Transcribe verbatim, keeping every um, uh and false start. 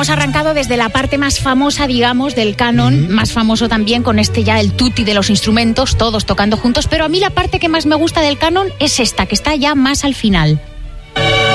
hemos arrancado desde la parte más famosa, digamos, del canon, uh-huh. más famoso también con este ya el tutti de los instrumentos, todos tocando juntos, pero a mí la parte que más me gusta del canon es esta, que está ya más al final.